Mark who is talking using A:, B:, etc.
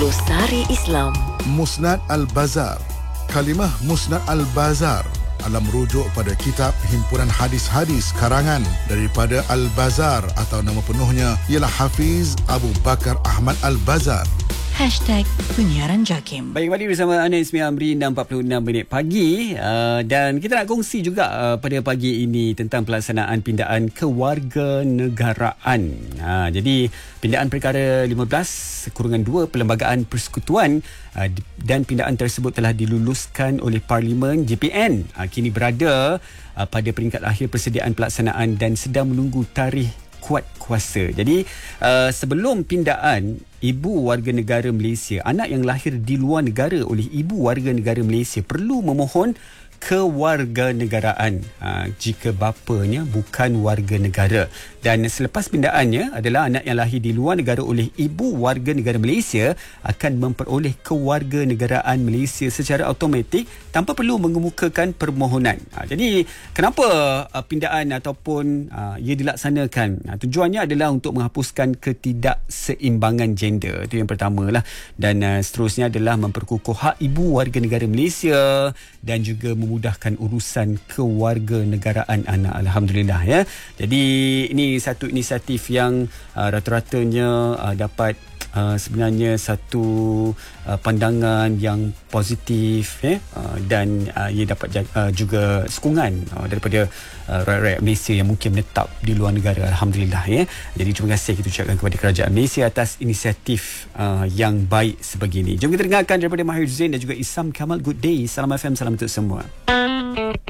A: Glosari Islam.
B: Musnad Al-Bazar. Kalimah Musnad Al-Bazar adalah merujuk pada kitab himpunan hadis-hadis karangan daripada Al-Bazar atau nama penuhnya ialah Hafiz Abu Bakar Ahmad Al-Bazar.
C: #Penyiaran JAKIM.
D: Baik, kembali bersama Ana Ismi Amri 6.46 pagi dan kita nak kongsi juga pada pagi ini tentang pelaksanaan pindaan kewarganegaraan. Jadi pindaan perkara 15/2 Perlembagaan Persekutuan dan pindaan tersebut telah diluluskan oleh Parlimen JPN. Kini berada pada peringkat akhir persediaan pelaksanaan dan sedang menunggu tarikh kuat kuasa. Jadi sebelum pindaan ibu warga negara Malaysia, anak yang lahir di luar negara oleh ibu warga negara Malaysia perlu memohon kewarganegaraan jika bapanya bukan warga negara. Dan selepas pindaannya adalah anak yang lahir di luar negara oleh ibu warga negara Malaysia akan memperoleh kewarganegaraan Malaysia secara automatik tanpa perlu mengemukakan permohonan. Jadi kenapa pindaan ataupun ia dilaksanakan? Tujuannya adalah untuk menghapuskan ketidakseimbangan gender. Itu yang pertama lah. Dan seterusnya adalah memperkukuh hak ibu warga negara Malaysia dan juga memudahkan urusan kewarganegaraan anak. Alhamdulillah ya. Jadi ini satu inisiatif yang rata-ratanya dapat sebenarnya satu pandangan yang positif dan ia dapat juga sokongan daripada rakyat Malaysia yang mungkin menetap di luar negara. Alhamdulillah ya. Jadi terima kasih kita ucapkan kepada kerajaan Malaysia atas inisiatif yang baik sebegini. Jom kita dengarkan daripada Mahir Zain dan juga Isam Kamal. Good day. Salam FM, salam untuk semua.